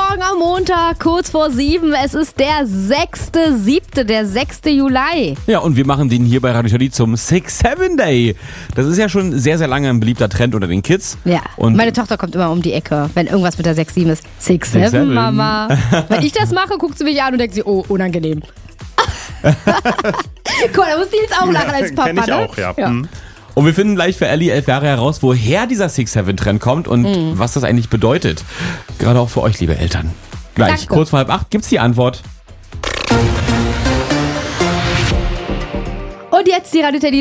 Morgen am Montag, kurz vor 7. Es ist der 6.7., der 6. Juli. Ja, und wir machen den hier bei Radio Stadli zum 6-7 Day. Das ist ja schon sehr, sehr lange ein beliebter Trend unter den Kids. Ja, Und meine Tochter kommt immer um die Ecke, wenn irgendwas mit der 6-7 ist. 6-7, 6-7. Mama. Wenn ich das mache, guckt sie mich an und denkt sie, oh, unangenehm. Cool, da muss die jetzt auch lachen als Papa, Kenn ich ne? auch, ja. Mhm. Und wir finden gleich für Ellie 11 Jahre heraus, woher dieser 6-7-Trend kommt und was das eigentlich bedeutet. Gerade auch für euch, liebe Eltern. Gleich, Danke. kurz vor 7:30 gibt's die Antwort. Und jetzt die Radio Stadli